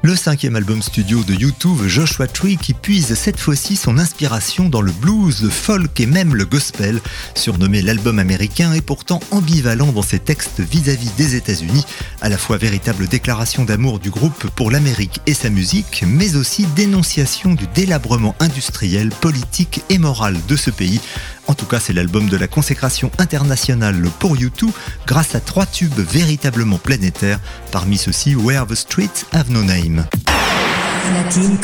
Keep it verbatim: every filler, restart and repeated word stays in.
Le cinquième album studio de U deux, Joshua Tree, qui puise cette fois-ci son inspiration dans le blues, le folk et même le gospel. Surnommé l'album américain, est pourtant ambivalent dans ses textes vis-à-vis des États-Unis, à la fois véritable déclaration d'amour du groupe pour l'Amérique et sa musique, mais aussi dénonciation du délabrement industriel, politique et moral de ce pays. En tout cas, c'est l'album de la consécration internationale pour U deux, grâce à trois tubes véritablement planétaires, parmi ceux-ci Where the Streets Have No Name. Platine